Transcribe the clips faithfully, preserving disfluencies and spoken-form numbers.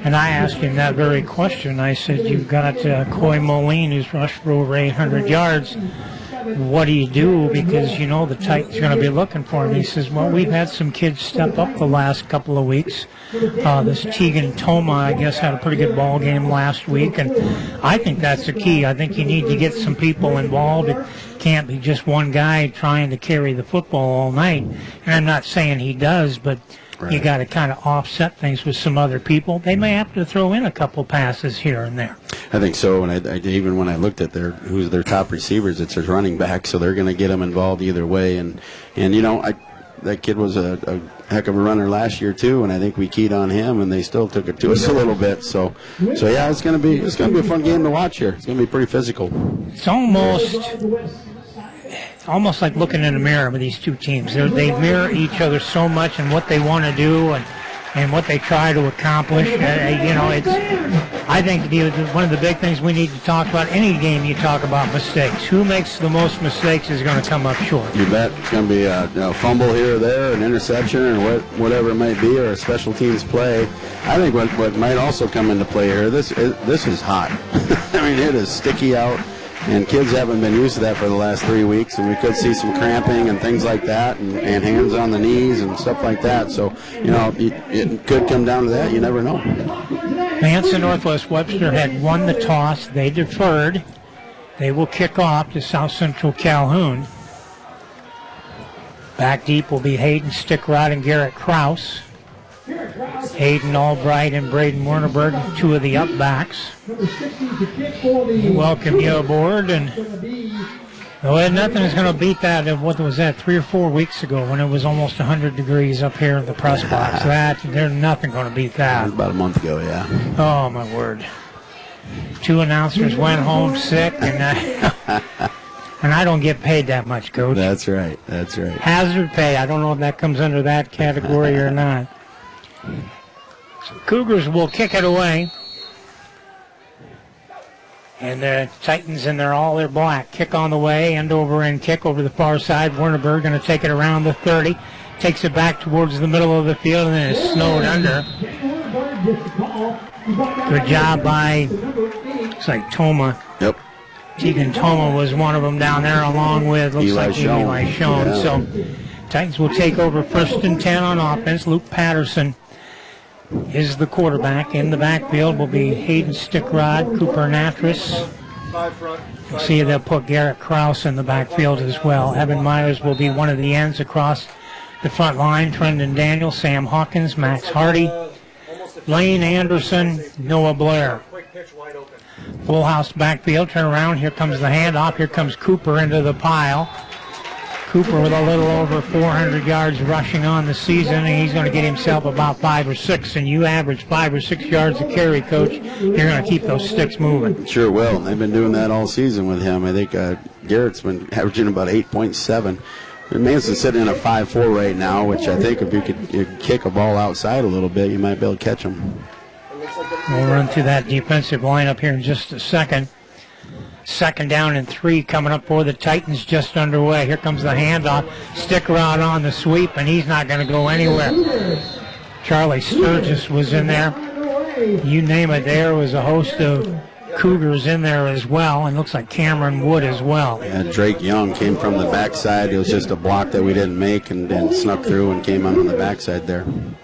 And I asked him that very question. I said, you've got uh, Coy Moline, who's rushed for over eight hundred yards. What do you do? Because, you know, the Titans are going to be looking for him. He says, well, we've had some kids step up the last couple of weeks. Uh, this Tegan Toma, I guess, had a pretty good ball game last week, and I think that's the key. I think you need to get some people involved. It can't be just one guy trying to carry the football all night. And I'm not saying he does, but right. You got to kind of offset things with some other people. They may have to throw in a couple passes here and there. I think so, and I, I, even when I looked at their who's their top receivers, it's their running back, so they're going to get them involved either way. And, and you know, I, that kid was a, a heck of a runner last year too, and I think we keyed on him, and they still took it to us a little bit. So, so yeah, it's going to be it's going to be a fun game to watch here. It's going to be pretty physical. It's almost. Almost like looking in a mirror with these two teams. They're, they mirror each other so much in what they want to do and, and what they try to accomplish. Uh, you know, it's. I think the, one of the big things we need to talk about, any game you talk about mistakes. Who makes the most mistakes is going to come up short. You bet. It's going to be a, a fumble here or there, an interception, or what, whatever it might be, or a special teams play. I think what, what might also come into play here, this, is, this is hot. I mean, it is sticky out. And kids haven't been used to that for the last three weeks, and we could see some cramping and things like that, and, and hands on the knees and stuff like that. So, you know, it, it could come down to that. You never know. Manson Northwest Webster had won the toss. They deferred. They will kick off to South Central Calhoun. Back deep will be Hayden Stickrod and Garrett Krause. Hayden Albright and Braden Wernerberg, two of the up backs. We welcome you aboard, and well, nothing is going to beat that. What was that, three or four weeks ago when it was almost one hundred degrees up here in the press box? That there's nothing going to beat that. It was about a month ago, yeah. Oh, my word. Two announcers went home sick, and I, and I don't get paid that much, Coach. That's right, that's right. Hazard pay. I don't know if that comes under that category or not. So Cougars will kick it away. And the Titans in their all their black. Kick on the way, end over end kick over the far side. Wernerberg going to take it around the thirty. Takes it back towards the middle of the field, and then it's snowed under. Good job by, looks like Toma. Yep. Tegan Toma was one of them down there, along with, looks Eli like Schoen. Eli Schoen. Yeah. So Titans will take over first and ten on offense. Luke Patterson is the quarterback. In the backfield will be Hayden Stickrod, Cooper Natras. You'll see they'll put Garrett Krause in the backfield as well. Evan Myers will be one of the ends across the front line. Trendon Daniel, Sam Hawkins, Max Hardy, Lane Anderson, Noah Blair. Full house backfield. Turn around. Here comes the handoff. Here comes Cooper into the pile. Cooper with a little over four hundred yards rushing on the season, and he's going to get himself about five or six. And you average five or six yards a carry, Coach. You're going to keep those sticks moving. Sure will. They've been doing that all season with him. I think uh, Garrett's been averaging about eight point seven. Manson's sitting in a five four right now, which I think if you could you kick a ball outside a little bit, you might be able to catch him. We'll run through that defensive lineup here in just a second. Second down and three coming up for the Titans, just underway. Here comes the handoff. Stickrod on the sweep, and he's not going to go anywhere. Charlie Sturgis was in there. You name it, there was a host of Cougars in there as well, and looks like Cameron Wood as well. Yeah, Drake Young came from the backside. It was just a block that we didn't make, and, and snuck through and came on on the backside there.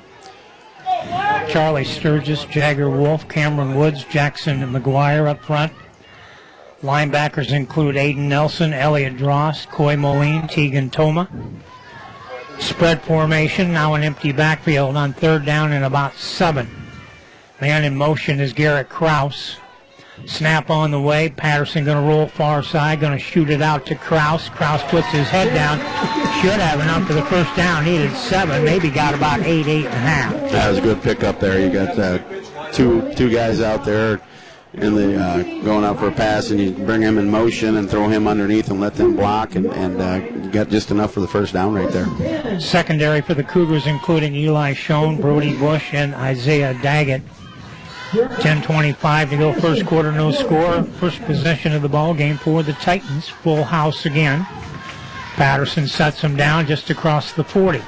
Charlie Sturgis, Jagger Wolf, Cameron Woods, Jackson McGuire up front. Linebackers include Aiden Nelson, Elliot Dross, Coy Moline, Tegan Toma. Spread formation, now an empty backfield on third down and about seven. Man in motion is Garrett Krause. Snap on the way. Patterson going to roll far side, going to shoot it out to Krause. Krause puts his head down. Should have enough for the first down. Needed seven, maybe got about eight, eight and a half. That was a good pickup there. You got uh, two two guys out there in the uh, going out for a pass, and you bring him in motion and throw him underneath and let them block, and, and uh, you got just enough for the first down right there. Secondary for the Cougars, including Eli Schoen, Brody Bush, and Isaiah Daggett. ten twenty-five to go, first quarter, no score. First possession of the ball game for the Titans. Full house again. Patterson sets him down just across the forty.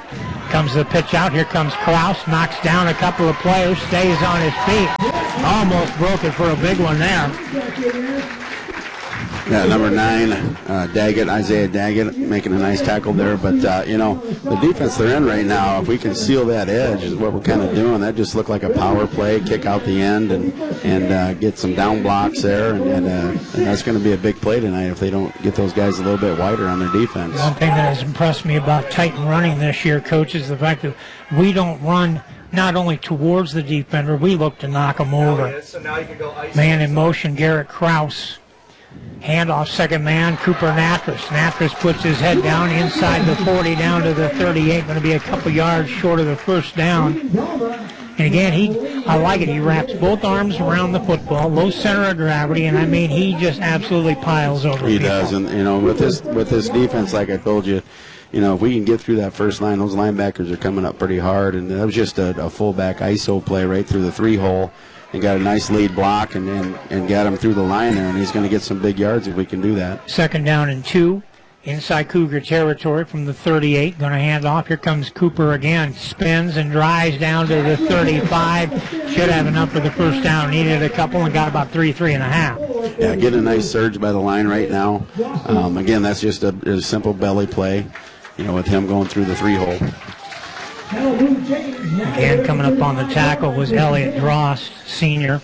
Comes the pitch out. Here comes Kraus. Knocks down a couple of players. Stays on his feet. Almost broke it for a big one there. Yeah, number nine, uh, Daggett, Isaiah Daggett, making a nice tackle there. But, uh, you know, the defense they're in right now, if we can seal that edge is what we're kind of doing. That just looked like a power play, kick out the end, and and uh, get some down blocks there. And, and, uh, and that's going to be a big play tonight if they don't get those guys a little bit wider on their defense. One thing that has impressed me about Titan running this year, Coach, is the fact that we don't run not only towards the defender, we look to knock them over. Man in motion, Garrett Kraus. Handoff, second man, Cooper Natras. Natras puts his head down inside the forty, down to the thirty-eight. Going to be a couple yards short of the first down. And again, he, I like it. He wraps both arms around the football, low center of gravity, and I mean, he just absolutely piles over. He people. does, and you know, with this with this defense, like I told you, you know, if we can get through that first line, those linebackers are coming up pretty hard, and that was just a, a fullback I S O play right through the three hole. And got a nice lead block and, and, and got him through the line there, and he's going to get some big yards if we can do that. Second down and two. Inside Cougar territory from the thirty-eight. Going to hand off. Here comes Cooper again. Spins and drives down to the thirty-five. Should have enough for the first down. Needed a couple and got about three, three and a half. Yeah, getting a nice surge by the line right now. Um, again, that's just a, a simple belly play, you know, with him going through the three hole. Again, coming up on the tackle was Elliot Drost, senior.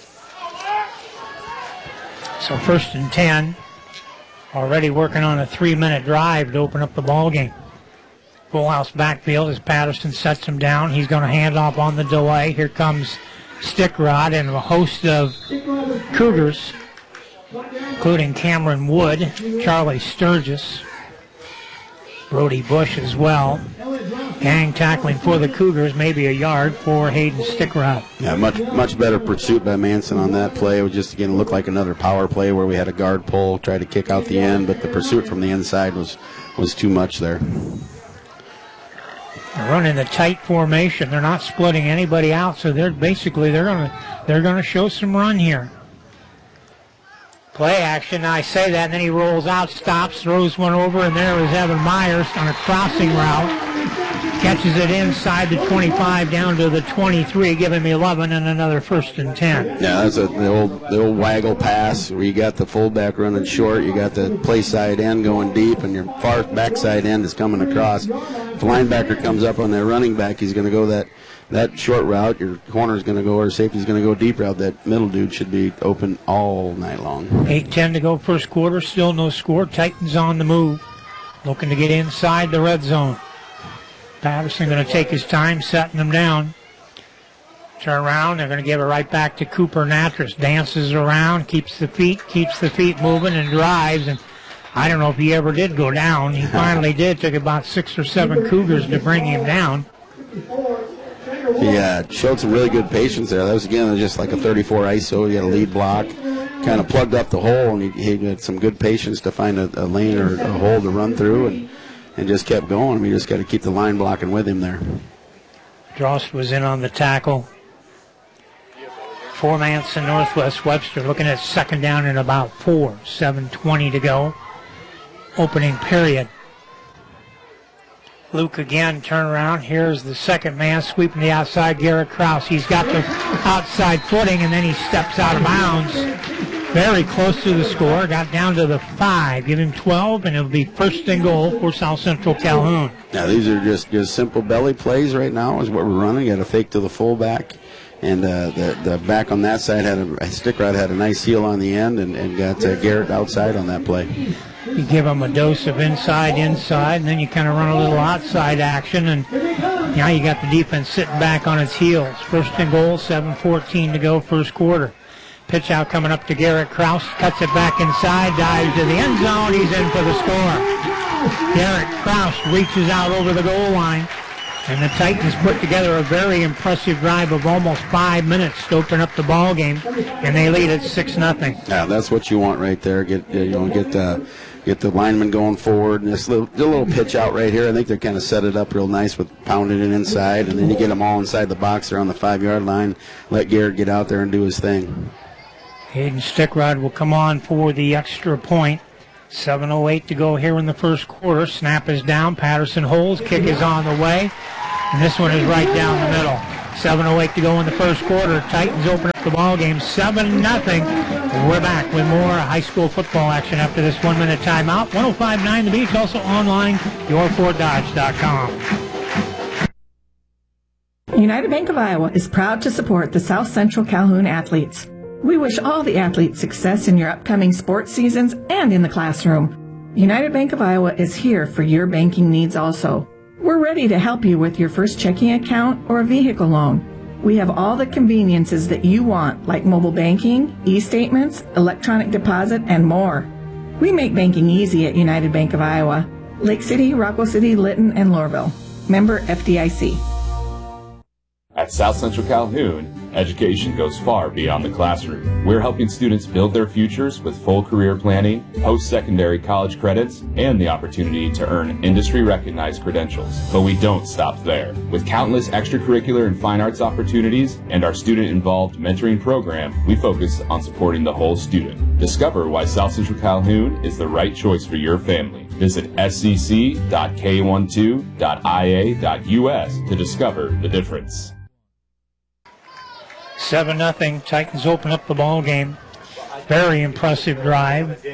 So first and ten. Already working on a three-minute drive to open up the ball game. Full house backfield as Patterson sets him down. He's going to hand off on the delay. Here comes Stickrod and a host of Cougars, including Cameron Wood, Charlie Sturgis, Brody Bush as well. Gang tackling for the Cougars, maybe a yard for Hayden Stickrod. Yeah, much much better pursuit by Manson on that play. It was just, again, looked like another power play where we had a guard pull, tried to kick out the end, but the pursuit from the inside was, was too much there. They're running the tight formation. They're not splitting anybody out, so they're basically they're gonna they're gonna show some run here. Play action. I say that, and then he rolls out, stops, throws one over, and there is Evan Myers on a crossing route. Catches it inside the twenty-five down to the twenty-three, giving me eleven and another first and ten. Yeah, that's a, the old the old waggle pass where you got the fullback running short, you got the play side end going deep, and your far backside end is coming across. If the linebacker comes up on their running back, he's going to go that that short route. Your corner is going to go, or safety's going to go deep route. That middle dude should be open all night long. eight ten to go first quarter, still no score. Titans on the move, looking to get inside the red zone. Patterson going to take his time setting them down. Turn around, they're going to give it right back to Cooper Natras. Dances around, keeps the feet, keeps the feet moving and drives. And I don't know if he ever did go down. He finally did. Took about six or seven Cougars to bring him down. He uh, showed some really good patience there. That was, again, just like a thirty-four I S O. He had a lead block, kind of plugged up the hole, and he, he had some good patience to find a, a lane or a hole to run through, and, and just kept going. We just got to keep the line blocking with him there. Drost was in on the tackle. For Manson Northwest Webster, looking at second down and about four. seven twenty to go. Opening period. Luke again, turn around. Here's the second man sweeping the outside, Garrett Kraus. He's got the outside footing, and then he steps out of bounds. Very close to the score. Got down to the five. Give him twelve, and it'll be first and goal for South Central Calhoun. Now, these are just, just simple belly plays right now is what we're running. Got a fake to the fullback. And uh, the, the back on that side had a, Stickrod had a nice heel on the end and, and got uh, Garrett outside on that play. You give them a dose of inside, inside, and then you kind of run a little outside action, and now you got the defense sitting back on its heels. First and goal, seven fourteen to go, first quarter. Pitch out coming up to Garrett Kraus, cuts it back inside, dives to the end zone, he's in for the score. Garrett Kraus reaches out over the goal line, and the Titans put together a very impressive drive of almost five minutes to open up the ball game, and they lead it six nothing. Yeah, that's what you want right there. Get you know get uh, get the lineman going forward, and this little, a little pitch out right here. I think they kind of set it up real nice with pounding it inside, and then you get them all inside the box. They're on the five-yard line. Let Garrett get out there and do his thing. Hayden Stickrod will come on for the extra point. seven oh eight to go here in the first quarter. Snap is down. Patterson holds. Kick is on the way. And this one is right down the middle. seven oh eight to go in the first quarter. Titans open up the ball game seven nothing. We're back with more high school football action after this one-minute timeout. one oh five point nine The Beach, also online, your ford dodge dot com. United Bank of Iowa is proud to support the South Central Calhoun athletes. We wish all the athletes success in your upcoming sports seasons and in the classroom. United Bank of Iowa is here for your banking needs also. We're ready to help you with your first checking account or a vehicle loan. We have all the conveniences that you want, like mobile banking, e-statements, electronic deposit, and more. We make banking easy at United Bank of Iowa. Lake City, Rockwell City, Lytton, and Lorville. Member F D I C. At South Central Calhoun, education goes far beyond the classroom. We're helping students build their futures with full career planning, post-secondary college credits, and the opportunity to earn industry-recognized credentials. But we don't stop there. With countless extracurricular and fine arts opportunities and our student-involved mentoring program, we focus on supporting the whole student. Discover why South Central Calhoun is the right choice for your family. Visit s c c dot k twelve dot i a dot u s to discover the difference. seven nothing. Titans open up the ball game. Very impressive drive.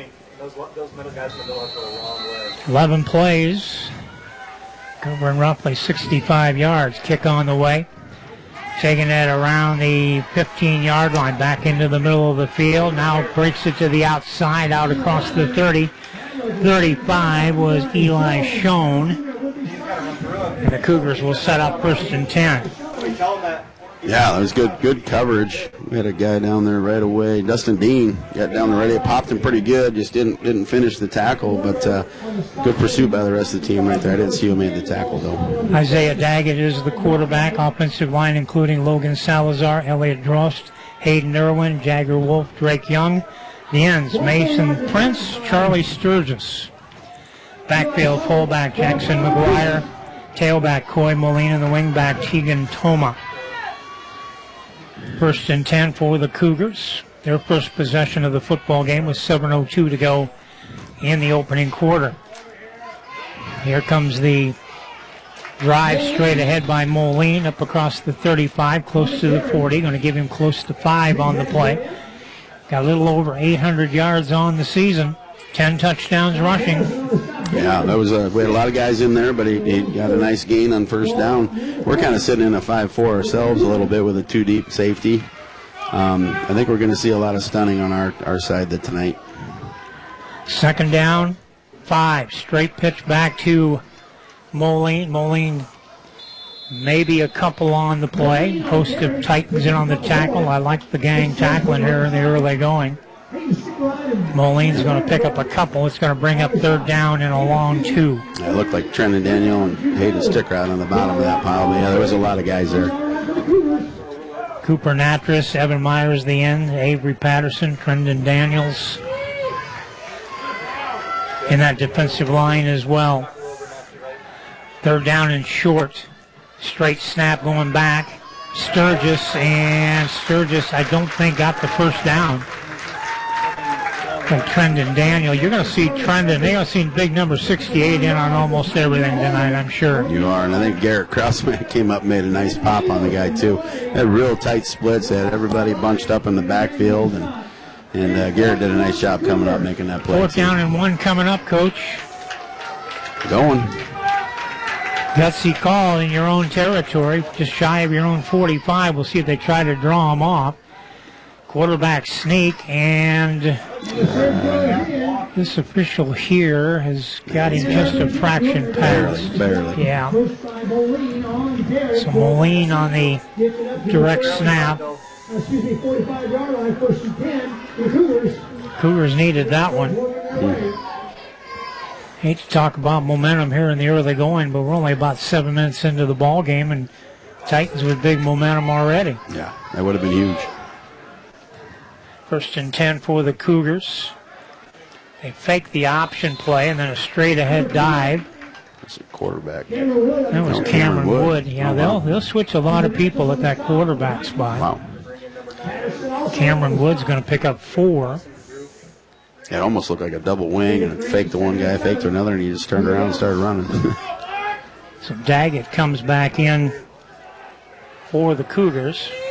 eleven plays. Covering roughly sixty-five yards. Kick on the way. Taking it around the fifteen-yard line. Back into the middle of the field. Now breaks it to the outside. Out across the thirty. thirty-five was Eli Schoen. And the Cougars will set up first and ten. Yeah, that was good good coverage. We had a guy down there right away. Dustin Dean got down there right away. Popped him pretty good. Just didn't didn't finish the tackle, but uh, good pursuit by the rest of the team right there. I didn't see who made the tackle, though. Isaiah Daggett is the quarterback. Offensive line including Logan Salazar, Elliot Drost, Hayden Irwin, Jagger Wolf, Drake Young. The ends, Mason Prince, Charlie Sturgis. Backfield fullback Jackson McGuire. Tailback Coy Molina, the wingback Tegan Toma. First and ten for the Cougars. Their first possession of the football game with seven oh two to go in the opening quarter. Here comes the drive straight ahead by Moline up across the thirty-five, close to the forty. Going to give him close to five on the play. Got a little over eight hundred yards on the season. ten touchdowns rushing. Yeah, that was a, we had a lot of guys in there, but he, he got a nice gain on first down. We're kind of sitting in a five four ourselves a little bit with a two deep safety. Um, I think we're going to see a lot of stunning on our, our side that tonight. Second down, five. Straight pitch back to Moline. Moline maybe a couple on the play. Host of Titans in on the tackle. I like the gang tackling here in the early going. Moline's going to pick up a couple. It's going to bring up third down and a long two. Yeah, it looked like Trendon Daniel and Hayden Stickrod on the bottom of that pile. But yeah, there was a lot of guys there. Cooper Natras, Evan Myers, the end, Avery Patterson, Trendon Daniels in that defensive line as well. Third down and short. Straight snap going back. Sturgis, and Sturgis, I don't think, got the first down. Like Trendon Daniel, you're going to see Trendon. They're going to see big number sixty-eight in on almost everything tonight, I'm sure. You are, and I think Garrett Krausman came up and made a nice pop on the guy, too. They had real tight splits. They had everybody bunched up in the backfield, and and uh, Garrett did a nice job coming up, making that play. Fourth too. down and one coming up, Coach. Going. Gutsy call in your own territory, just shy of your own forty-five. We'll see if they try to draw him off. Quarterback sneak, and uh, this official here has got him just a fraction past. Barely, barely. Yeah. So Moline on the direct snap. Cougars needed that one. Mm. Hate to talk about momentum here in the early going, but we're only about seven minutes into the ball game, and Titans with big momentum already. Yeah, that would have been huge. First and ten for the Cougars. They fake the option play and then a straight ahead dive. That's a quarterback. That was No, Cameron, Cameron Wood. Wood. Yeah, Oh, they'll wow. they'll switch a lot of people at that quarterback spot. Wow. Cameron Wood's going to pick up four. It almost looked like a double wing, and it faked to one guy, faked to another, and he just turned around and started running. So Daggett comes back in for the Cougars.